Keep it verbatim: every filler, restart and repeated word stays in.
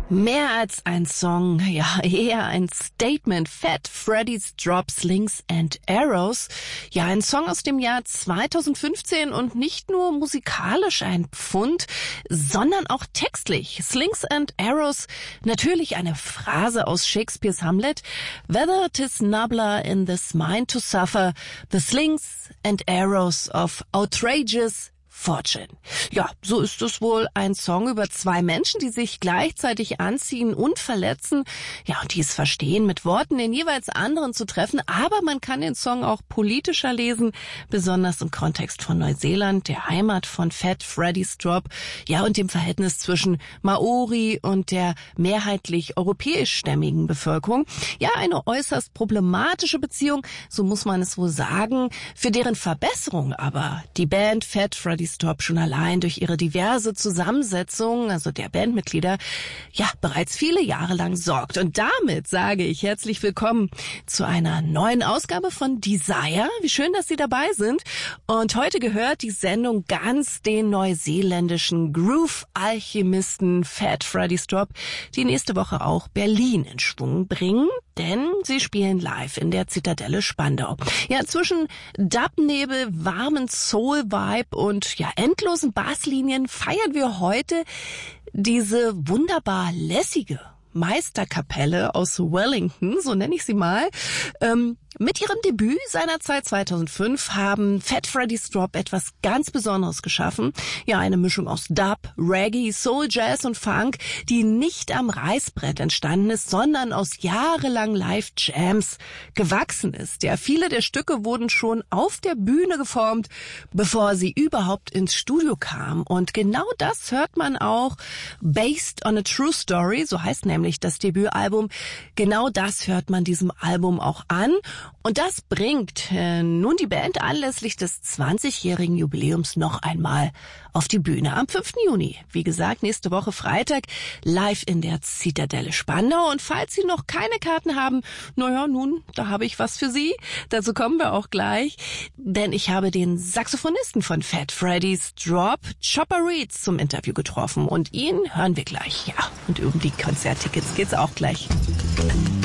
Mehr als ein Song, ja, eher ein Statement. Fat Freddy's Drop, Slings and Arrows. Ja, ein Song aus dem Jahr zweitausendfünfzehn und nicht nur musikalisch ein Pfund, sondern auch textlich. Slings and Arrows, natürlich eine Phrase aus Shakespeares Hamlet. Whether 'tis nobler in this mind to suffer, the slings and arrows of outrageous Fortune. Ja, so ist es wohl ein Song über zwei Menschen, die sich gleichzeitig anziehen und verletzen. Ja, und die es verstehen, mit Worten den jeweils anderen zu treffen. Aber man kann den Song auch politischer lesen, besonders im Kontext von Neuseeland, der Heimat von Fat Freddy's Drop. Ja, und dem Verhältnis zwischen Maori und der mehrheitlich europäischstämmigen Bevölkerung. Ja, eine äußerst problematische Beziehung, so muss man es wohl sagen, für deren Verbesserung aber die Band Fat Freddy's Drop schon allein durch ihre diverse Zusammensetzung, also der Bandmitglieder, ja, bereits viele Jahre lang sorgt. Und damit sage ich herzlich willkommen zu einer neuen Ausgabe von Desire. Wie schön, dass Sie dabei sind. Und heute gehört die Sendung ganz den neuseeländischen Groove-Alchemisten Fat Freddy's Drop, die nächste Woche auch Berlin in Schwung bringen. Denn sie spielen live in der Zitadelle Spandau. Ja, zwischen Dubnebel, warmen Soul-Vibe und ja endlosen Basslinien feiern wir heute diese wunderbar lässige Meisterkapelle aus Wellington, so nenne ich sie mal. Ähm, mit ihrem Debüt seinerzeit zweitausendfünf haben Fat Freddy's Drop etwas ganz Besonderes geschaffen. Ja, eine Mischung aus Dub, Reggae, Soul, Jazz und Funk, die nicht am Reißbrett entstanden ist, sondern aus jahrelang Live-Jams gewachsen ist. Ja, viele der Stücke wurden schon auf der Bühne geformt, bevor sie überhaupt ins Studio kamen. Und genau das hört man auch Based on a True Story, so heißt nämlich das Debütalbum. Genau das hört man diesem Album auch an. Und das bringt äh, nun die Band anlässlich des zwanzigjährigen Jubiläums noch einmal auf die Bühne am fünften Juni. Wie gesagt, nächste Woche Freitag live in der Zitadelle Spandau. Und falls Sie noch keine Karten haben, naja, nun, da habe ich was für Sie. Dazu kommen wir auch gleich. Denn ich habe den Saxophonisten von Fat Freddy's Drop, Chopper Reed, zum Interview getroffen. Und ihn hören wir gleich. Ja, und um die Konzerttickets geht's auch gleich.